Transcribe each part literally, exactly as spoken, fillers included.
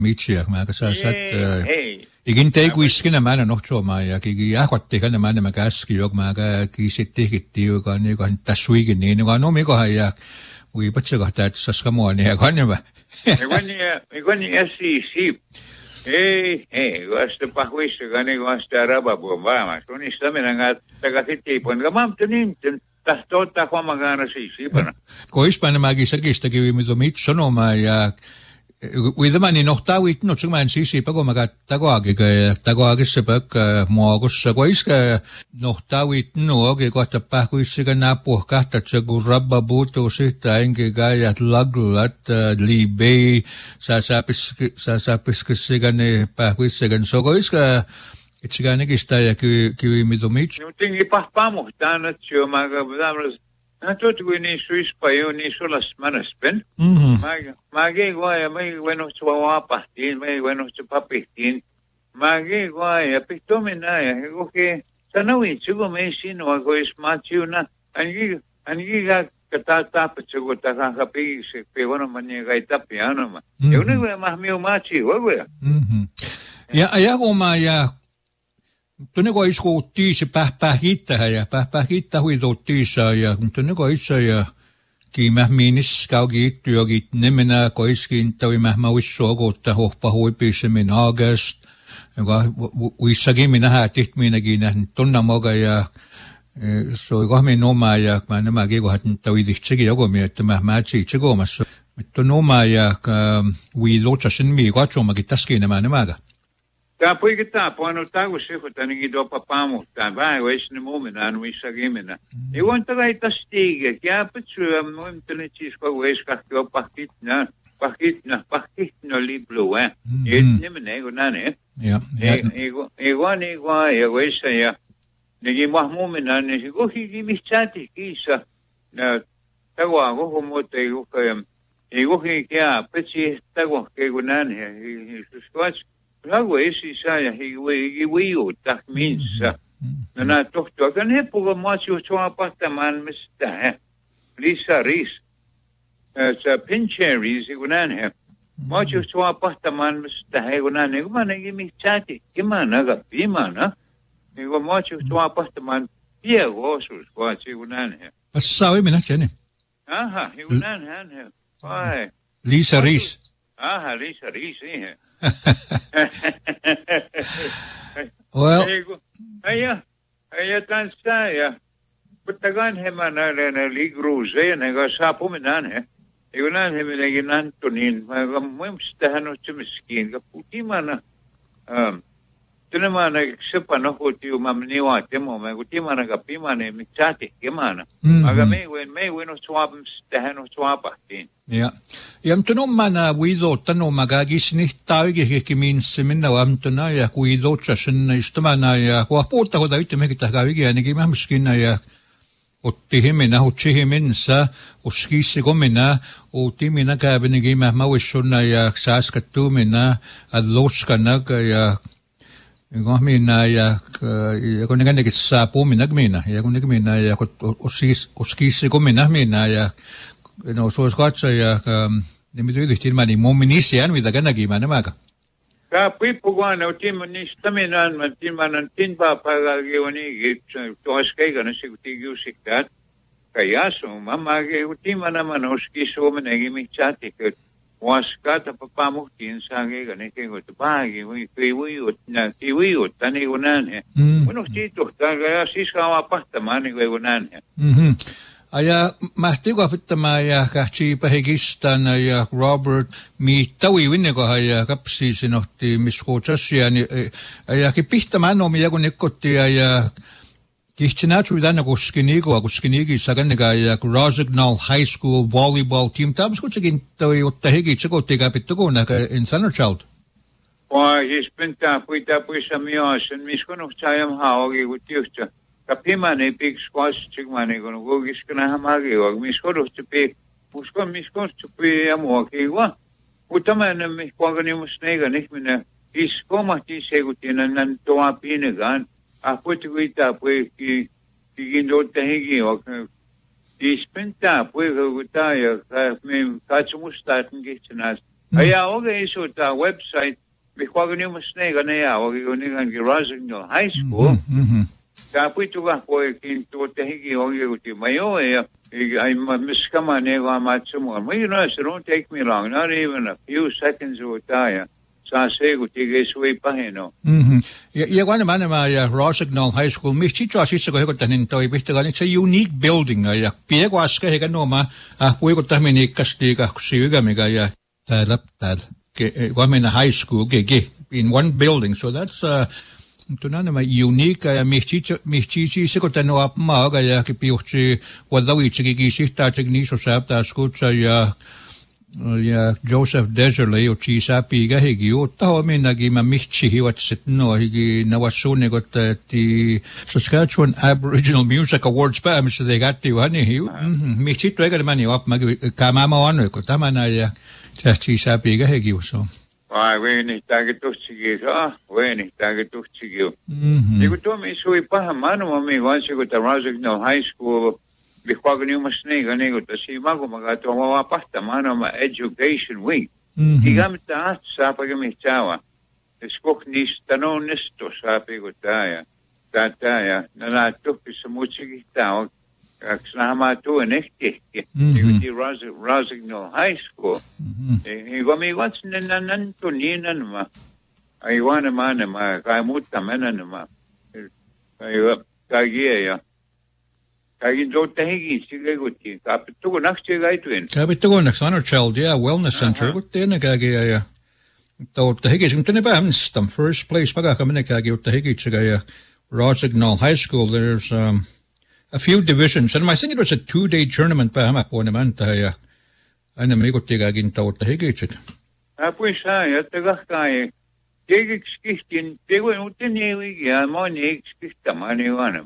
Mitsiak maaga sa sat igin teguiskin naman noh choma ja kigi ahvatti ka naman naman käski jog maaga kisit tigitti joka niin kuin tassuikin niin joka no mikä ja ui patsa kohta että saska mua niin ka niin ba Igoni igoni esi sip Ei ei vasta pahuissa ka niin vasta araba bomba so ni stamina nga tagasitti pon ka mam tunin tahto ta koma gana si sipana Koispäin mäkin sakista kivi mitä mitsanoma ja Uidamani nohtawit no tsuman sisi pago maga tagoagi ka tagoagissa pakka muagossa koiska nohtawit no ke kohta pahkuissa ka napu kahta tsagu rabba buto sita enke gayat laglat libe sa sapis sa sapis kasegane pahkuissa kan so koiska itsigane kista ja ki ki mitomich no tingi pahpamo tana tsio maga badamras Nato tu ni Swiss payo ni solas manaspen. Mag magi guaya mai bueno suwa pastin mai bueno supa pastin. Magi guaya pitomena ya que sanawi chugo me sino ago es machiuna angi angi ga kata ta chugo ta ka pi se pe bueno manye ga ita piano ma. Eu ni ma meu machi wa. Mhm. Ja ja oma ja Tunne ko isko tiisi pähpähitta ja pähpähitta huido tiisa ja tunne ko itse ja kiimä minis kaugi työgi nemenä ko iskin tavi mähmä usso kohta hohpa huipissa min agast joka uissakin minä hätit minäkin nähnyt tunna moga ja so kohmin oma ja mä nämä kikohat tavi tihtsekin joku miettä mä mä itse komassa mutta oma ja ui lotsasin mi katsomakin täskin nämä nämäkä Ta poi che ta poi ta usse ko ta ni do papamo ta vai wes ni moment an wi sagimena e wonta vai ta stige ja petsu moment ne cis ko wes ka ko partit na partit na partit no libro eh e ni me ne gonane ja e e gon e gon e wes ya ni mo moment an ni go hi mi chati kisa na ta wa go mo te go e go hi ya petsi ta go ke gonane e susquach Lago esi saya hiwi hiwi tak minsa. Na tohto kan he pugo machu chua apartaman mista. Lisa ris. Sa pincheries igunan he. Machu chua apartaman mista he igunan he gumana gimi chati. Gimana ga bimana. Ego machu chua apartaman pia gosus kwa igunan he. Sawi mina chene. Aha, igunan han he. Why? Lisa ris. Aha, Lisa ris he. Well, aya, aya tan saya. Putagan he mana na ligruze na ga sapo minan he. Igunan he minaginan tunin, mga mumstahan o chumiskin ka puti mana. Um, tunamana sepa no kuti umamniwa temo, mga kuti mana kapi mana michati kemana. Aga me wen me wen o swap stahan o swapatin. Ja. Ja mutta mana wido tano magagis ni taigi ke min seminna wa mtana ya wido chashin istamana ya wa porta ko daite me kita gavigi ya ni ma miskina ya otti himena uchi himensa uskisi gomena uti mina ka benigi ma ma wishuna ya saskatu mina adloskana ya Gomina ja kun ne kannekin saa puumina gmina ja kun ne gmina ja oskis oskisi gomina mina ja no soos katsoja ne mitä yhdistelmä niin mun minisiään mitä kenäkin mä nämäkä. Ka piippuguana utimanistaminen mä timanan tinpa pagagewani toskaigan sikutigiusikkat kayaso mamage utimana manoski somenegi michati ke waskata papamuhtin sage ne ke got bagi wi wi utna ti wi utani gunan he uno tito taga siska apartamani gunan he mhm Aja mahtigo fittämään ja kahti Pakistan ja Robert mi tawi winneko ja kapsi sinohti miskotsassia ni ja ki pihtämään omia kun nekotti ja kihtinä tuidana koskinigo koskinigi sagannega ja Rosignol High School volleyball team tabs kutsakin tawi otta hegi tsekotti kapittogo na in Sannerchild. Oi hispenta puita puisa miosen miskono chayam haogi gutiusta. Kapimane big squash chigmane gono gogis kana hamage og miskoro chupe musko misko chupe amoke wa utamane mi kwagani musnega nikmina iskoma ti segutina nan toa pinegan a putuita pue ki kigindo tehigi og ispenta pue gutaya me kachumustat ngitnas Aya oge iso ta website mi kwago ni masne gana ya oge ni gan Rosignol High School. Ta puito ga ko kin to te higi oge uti mayo ya I miskama ne ga matsumo. Well, you know, so don't take me long, not even a few seconds or taya. Sa sego tige sui paheno. Mhm. Ja ja gane man ma ja Rosignol High School mi chi cha sisse go hego tanin to ibiste gane it's a unique building ja piego aske hega no ma a puego tamini kastiga siga mega ja tal tal ke go mena high school ge ge in one building so that's uh tunana ma unique ja mi chi mi chi chi se go tano ap ma ga ja ke piuchi wadawi chi gi shi ta chi ni so sa ta scucha ja ja Joseph Deserley o chi sa pi ga hegi o ta me na gi ma michi hi wat sit no hegi na wasune got the Saskatchewan Aboriginal Music Awards pa am so they got the one hi michi to ga mani op ma ka ma ma ono ko ta mana ja chi sa pi ga hegi so Ai we ni ta ge to chi ga we ni ta ge to chi ga digo to me sui pa mano ma me wan se go ta Rosignol High School vi kwago ni masne ga nego ta si mago maga to ma pasta mano ma education week digam ta sa pa ge mi chawa skok ni stano nesto sa pe go ta ya ta ta ya na na to pi so muchi gi ta aksna ma to ne ke di Rosignol High School e go mi wats nan nan to ni nan ma ai wana ma na ma ka mutta menan ma ai ka gi ya Kagin do tehigi sige gutti kapito nak chega ituen kapito nak Thunder Child yeah wellness center gut tena kage ya to tehigi simtene ba hamstam first place paga kamene kage tehigi chega ya Rosignol High School there's um a few divisions and I think it was a two day tournament pa hama po naman ta ya ana me gut tega gin to tehigi chega apu sa ya tega kai tegi skistin tego utene wi ya mo ne skista mane wanam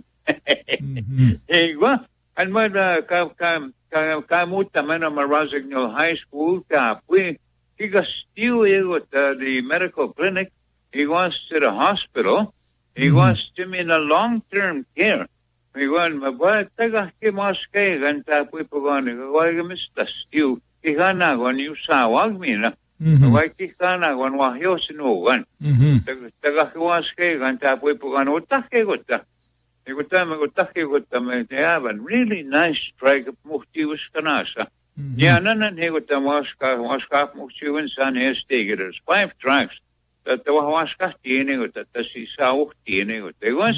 Ego, and when uh, ka ka ka ka muta mena ma Rosignol High School ka pui he got still ego to the medical clinic. He wants to the hospital. He wants to be in a long term care. He wants ma ba taga ke maske ganta pui pagone ko ga mista still he gana gon you sa wag mina. Wai ki gana gon wa yo sino gon. Taga ke maske ganta pui pagone utak ke gota. I got time, I got taki got them. They have a really nice strike of Muhti Kanasa. Yeah, none and he got the Waska, Waska Muhti and San Hestigers. Five tracks that the Waska Tiene got the Sisa Tiene. They was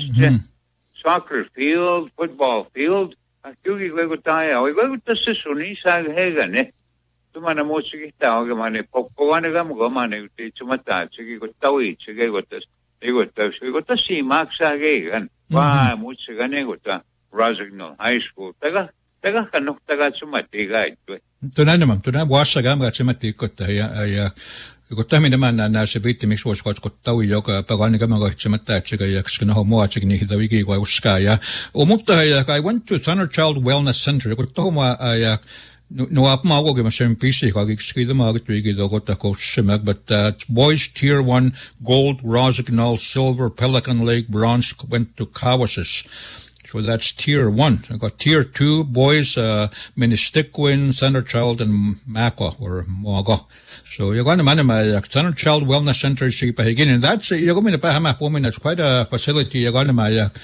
soccer field, football field. I took it go tie. We go to the Sisuni Sag Hagan. To my Mosi Tagamani, Popoanagam Gomani, Chumata, Chigi got Tawi, Chigi got this. They got the we got the sea Max Hagan. Wah, mucho gane gota Rosignol High School. Taga, taga kanok taga sumati guide. Tunana mam, tunana wasa gam gat sumati gota ya ya. Gota mi naman na nasa biti mix was got gota wi yoga pagani gam gat sumata chiga ya kskana ho mo chig ni hidawigi wa uskaya. O mutta ya I went to Thunder Child Wellness Center. Gota mo ya no ap ma go gam sem pisi ka gskida ma gat wi do gota ko semak but uh, boys tier one gold Rosignol silver Pelican Lake bronze went to Kawasis. So that's tier one. I got tier two boys uh Ministiquin, Thunder Child and Makwa or Mogo. So you're going to manage Thunder Child Wellness Center see again and that's you're going to pay woman that's quite a facility you're going to my uh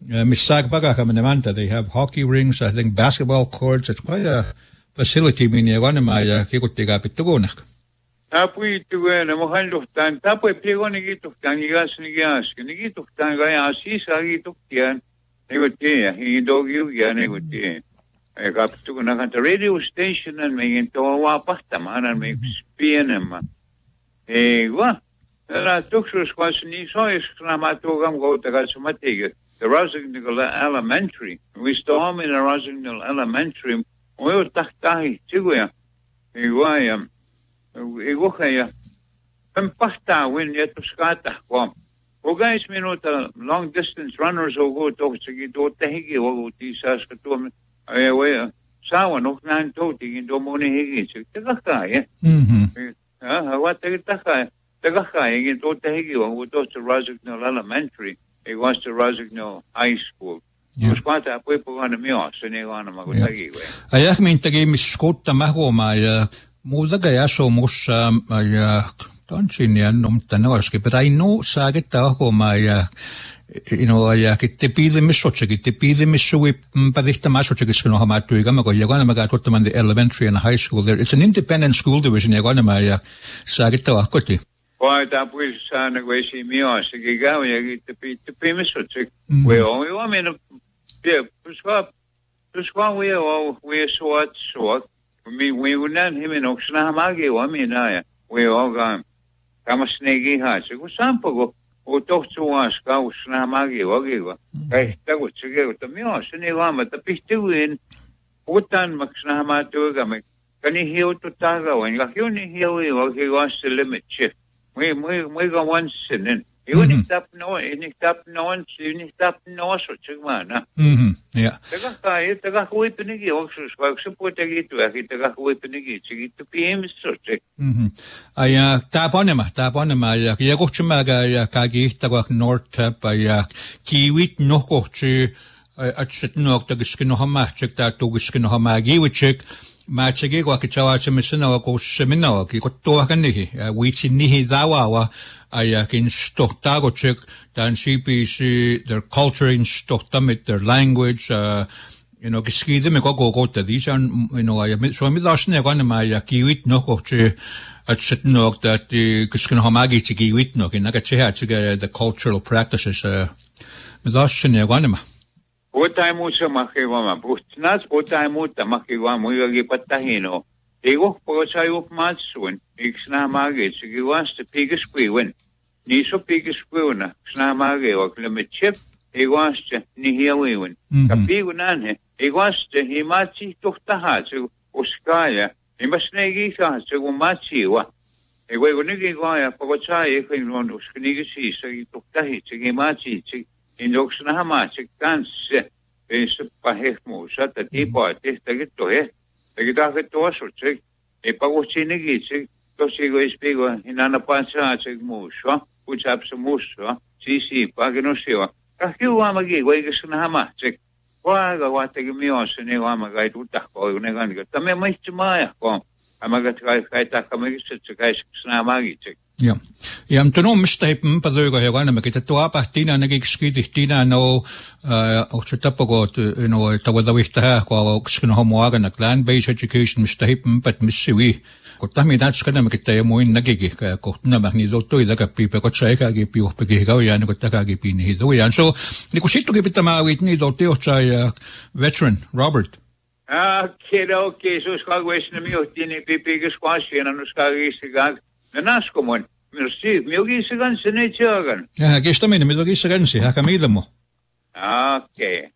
Misag Baga Kamanamanta. They have hockey rings, I think basketball courts, it's quite a facility mini agone maya kikutiga pitugonak. Tapui tuwe na mohando tan tapui piego ni gitu tan igas ni gas ni gitu tan gaya asi sa gitu tian negotia he dog you ya negotia. I got to go na the radio station and me into wa pasta man and me spienema. Eh wa la tuxus was ni so is kramatogam go to gasumatiga. The Rosignol Elementary. We storm in a Rosignol Elementary. We were tahtahi tiguya. Iguayam. Iguaya. And pasta when yet to scata. Well, guys, minuta long distance runners who go to Sigito Tahigi or Tisaskatum. I wear Sawa no nine toting in Domoni Higi. Tagaka, eh? What the Taka? Tagaka in Totahigi or would go to Rosignol Elementary. It was to Rosignol High School. Yeah. Squata people on the Mios and they on Magutagi. I mean to give me Scott the Mahoma, Muuta ja somussa ja tanssiin nom tanoaski, but I know saagetta homa ja you know ja kitte piilimissotse kitte piilimissuvi padihtamasotse kiskano hamattu igama ja kana maga tottaman the elementary and high school there. It's an independent school division ja kana ja saagetta ahkoti. Why that was sana gwesi mio sigiga ja kitte piitte piilimissotse. We only I mean yeah, pushwa pushwa we all we sort sort. We we wouldn't him in oxna magi wa mina we all gone. Kama snegi ha sigu sampo o tohtu aska usna magi wa giwa. Kai tagu sige to mio sini wa mata pistuin utan maksna ma tu ga me kani hiu to taga wa ga hiu ni hiu wa gi wa limit chip. We we we go one sin. You need stop no, you need stop no, you need stop no, so chigmana. Mhm. Yeah. Taga kai, taga hui pinigi oxus, wa support agi tu agi taga hui pinigi chigi tu P M so chig. Mhm. Aya taponema, taponema ya ya gochma ga ya kagi taga north tap ya kiwit no gochu at sit no taga skino hama chik ta tu skino hama gi wichik ma chigi wa kichawa chemisina wa ko semina ki ko to hakanihi wichi nihi dawa aya kin stohtago chik dan C P C their culture in stohtamit their language uh you know kiskide me go go go these are you know aya so mi lasne gane ma ya kiwit no ko che at sit no that kiskin hamagi kiwit no kin naga che ha the cultural practices uh mi lasne gane ma Ota musa makiwa butnas ota muta makiwa muyogi patahino ego posayo matsun iksna mage sigiwas te pigesquiwen ni so pigesquiwna sna mage o klemetchep egoas ni hiawen kapigunan he egoas te himachi tohtaha se oskaya imasnegi sa se gumachiwa ego ego nigi goya posayo khin usknigi si se tohtahi se gimachi Indoksna hama chikans es pahemo sata tipo esta que to es que ta que to so chik e pago chine gi chik to sigo espigo inana pancha chik musho uchap so musho si si pa que no se va ka que wa magi go que sna hama chik wa ga wa te mi os ne wa ma ga tu ta ko ne gan que también mai chma ko amaga ta ka ta ka magi chik ka sna magi chik Ja. Ja, am tono mistaipen padöga ja gana makita toa pastina nagi skidi tina no och chutapago no tawada wihta ko skino homoaga na clan based education mistaipen pat misiwi ko tami dat skana makita mo in nagi ko na magni do to ida pipe ko cheka gi pi op gi ga ya ko taka gi pi ni do ya so ni ko sito gi pitama wit ni do teo cha veteran Robert. Ah, kiddo, que so ska gwesna mi otini pipi gi squashi na no ska gi sigag Nas komon, merci, mi ogi sigan sene chagan. Ja, gesta mine, mi ogi sigan si, ha kamila mo. Okay.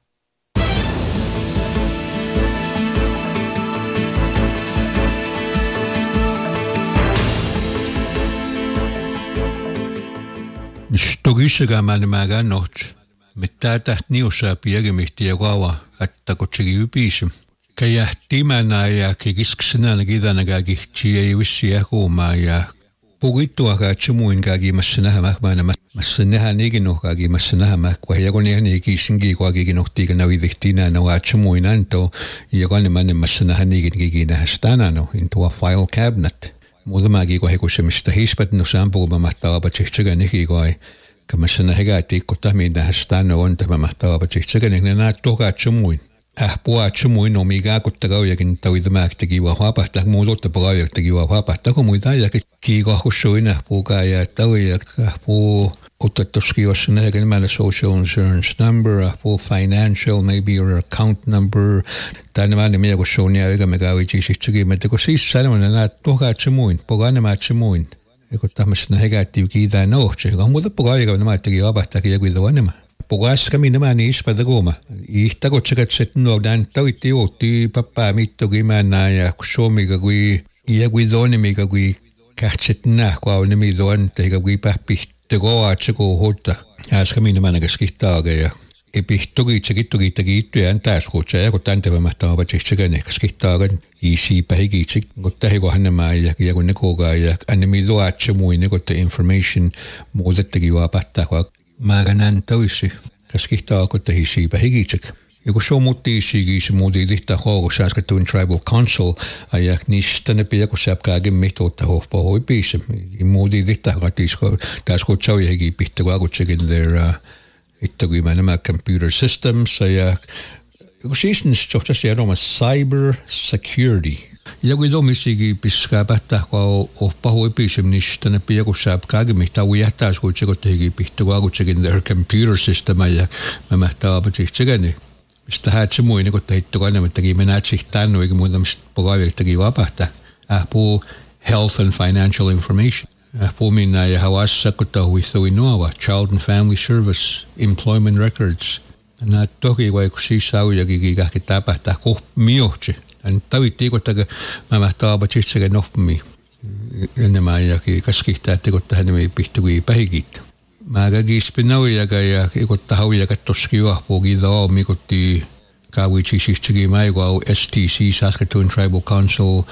Stogi siga mani maga noch. Mitä tahti osaa piegimihti ja kaava, että kotsegi ypiisim. Kaya timana ja kikisksenä nakidana kaki ei vissi ja kuumaa ja Pugittua ka chumuin kagi masnaha mahmana masnaha nigino kagi masnaha makwa yagoni ni kisingi kwa gi nokti kana widihtina na wa chumuin anto yagoni man masnaha nigin gi na hastana no into a file cabinet mudama gi kwa hekushe mistahis no sampo ma mahtawa bachichga ni gi kwa kamasna hega ti kotami na hastana on ta mahtawa bachichga ni na to ka chumuin ah pua chumuin no miga kottaga yakin tawidma aktagi wa hapa ta mulot ta yaktagi wa hapa ta ko muida ya ki go khushoina puga ya tawi ka pu utatoski wasna yakin mala social insurance number pu financial maybe your account number tanama me go shonia ga mega wi chi chi me ko si salona na to ka chumuin puga na ma chumuin ko tamasna hega ti ki da no che go mu da puga ya na ma ti wa ba ta ki ya gwido anima Pogas kami naman ni ispadagoma. Ihta ko tsagat set no dan tawi ti o ti papa mito gima na ya kusomi gagwi iya gwidoni mi gagwi kachet na kwa ni mi don te gagwi papi te go a tsiko hota. As kami naman nagaskita ga ya. Ipihto gi tsagito gi tagito ya antas ko tsaya ko tante pa mahta ba tsika ne kaskita ga isi pahigi tsik ko tahi ko hanama ya ya ko neko ga ya animi do a tsimo ne ko te information mo le tagi wa patta ko Maganan tawisi, kaskihtaa ko tahisi pahigitsik. Ja kun se on muuttiisikin, se muutti lihtää huolko Saskatoon Tribal Council, ja niistä ne pidä, kun se apkaakin mihtoutta huoppaa hoi piissä. Muutti lihtää kaatiisko, taas kun se on johonkin pihtä, kun akutsekin there, että kun mä nämä computer systems, ja kun siis ne johtaa siellä on cyber security. Ja kun tuomisikin piskaa päättää, kun on pahoi piissä, niin sitten ne pidä, kun se apkaakin mihtaa, kun jähtää, kun se johonkin pihtä, kun akutsekin there computer system, ja mä mähtää apatiksi sekin. Mistä hän se mui, kun tehty aina, että me näet sich tänne, eikä muuta, mistä pokaaviltakin vapahtaa. Ähpuu health and financial information. Ähpuu minä ja hawassa, kun tämä huihtui nuova. Child and Family Service, Employment Records. Nämä toki, vaikka siis saujakin kähki täpähtää kohta miohtsi. Tavittiin, kun mä mähtää apatsiksi sekä nohpumi. Enemmän ja kaskihtaa, että kun tähän ei pihtukin päikittää. Mä käkin spinaujaga ja ikottaa haujaga toski juohpuukin daa, mikotti kaavitsi sihtsäkin mäikua S T C, Saskatoon Tribal Council,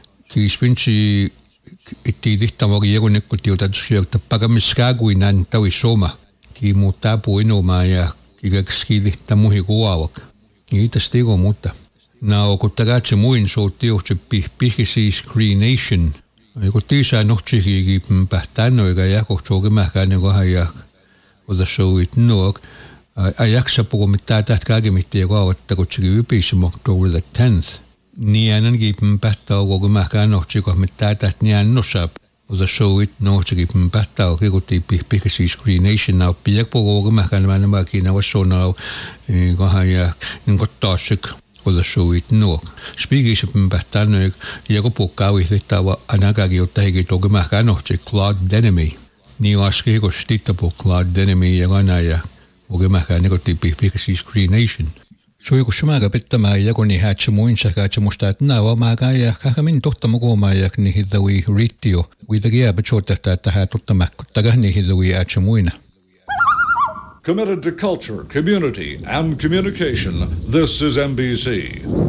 kiispinsi itti lihtamaki joku nekkutti otatus joukta pakamiskaa kuin nän tavi soma. Kii muuttaa puinumaan ja kikäksi lihtaa muhi kuvaavak. Kiitos tiko mutta. Nää kun tagatse muin suutti johti pihkisi screenation. Joku tiisää nohtsikin pähtään noikä ja kohtuukin mähkään niin kohan ja ota sovit nuok. Ajaksa puhuu mitään tähtkääkin mitään ja kaavatta kutsikin ypissä October the tenth. Niin ainakin pähtää koko mähkään nohtsikin mitään täht niin annossa. Ota sovit nohtsikin pähtää kikutti pihkisi screenation. Nää piak puhuu koko mähkään mä nämäkin nää vasonaa kohan ja niin kottaa syk. Oda suvit nuok. Spiikissä pähtään noik, ja kun puhkaa vihtihtävä ainakaan jotta heikin toki mähkään nohtsi Claude Denemy. Niin aski kun stittä puhuu Claude Denemy ja kanaa ja toki mähkään nekotti pihkisi screenation. Se on joku mäkä pittämään ja kun niin hätsä muinsa hätsä musta, että nää on mäkään ja kähkä min tohta mukumaan ja niin hittavi riittio. Kuitenkin jääpä tsootehtaa, että hän totta mäkkottakaan niin hittavi hätsä muina. Committed to culture, community, and communication, this is N B C.